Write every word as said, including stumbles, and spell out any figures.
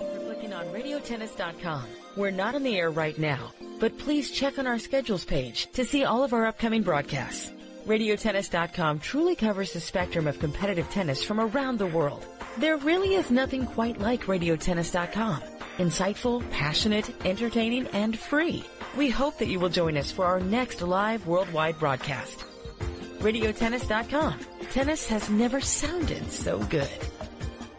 For booking on radio tennis dot com. We're not on the air right now, but please check on our schedules page to see all of our upcoming broadcasts. radio tennis dot com truly covers the spectrum of competitive tennis from around the world. There really is nothing quite like radio tennis dot com. Insightful, passionate, entertaining, and free. We hope that you will join us for our next live worldwide broadcast. radio tennis dot com. Tennis has never sounded so good.